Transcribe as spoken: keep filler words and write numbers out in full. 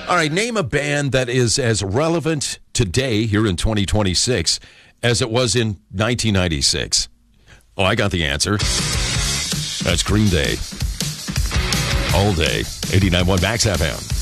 All right, name a band that is as relevant today here in twenty twenty-six as it was in nineteen ninety-six. Oh, I got the answer. That's Green Day. All day. eighty-nine point one Max F M.